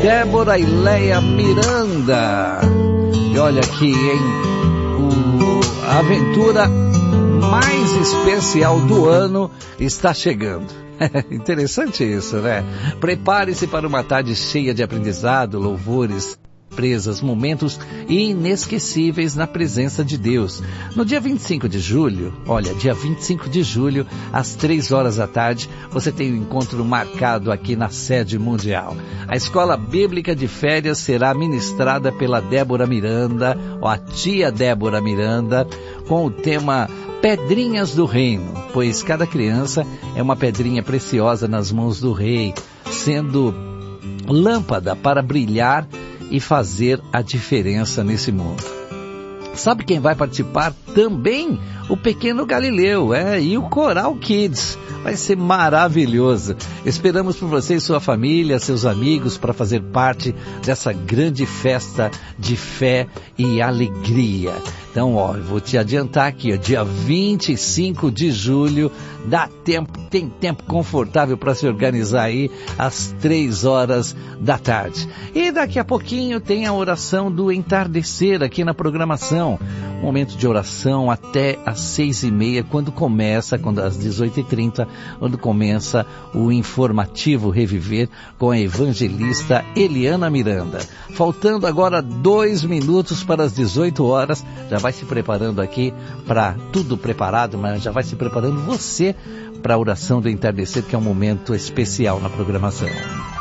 Débora e Leia Miranda. E olha aqui, hein? A aventura mais especial do ano está chegando. Interessante isso, né? Prepare-se para uma tarde cheia de aprendizado, louvores, surpresas, momentos inesquecíveis na presença de Deus. No dia 25 de julho, dia 25 de julho, às 3 horas da tarde, você tem um encontro marcado aqui na sede mundial. A Escola Bíblica de Férias será ministrada pela Débora Miranda, a tia Débora Miranda, com o tema Pedrinhas do Reino, pois cada criança é uma pedrinha preciosa nas mãos do Rei, sendo lâmpada para brilhar e fazer a diferença nesse mundo. Sabe quem vai participar também? O Pequeno Galileu, e o Coral Kids. Vai ser maravilhoso. Esperamos por você e sua família, seus amigos, para fazer parte dessa grande festa de fé e alegria. Então, eu vou te adiantar aqui, dia 25 de julho, tem tempo confortável para se organizar aí às 3 horas da tarde. E daqui a pouquinho tem a oração do entardecer aqui na programação. Momento de oração até às 6h30, quando às 18h30, quando começa o informativo Reviver com a evangelista Eliana Miranda. Faltando agora 2 minutos para as 18 horas, já vai se preparando aqui para tudo preparado, mas já vai se preparando você para a oração do entardecer, que é um momento especial na programação.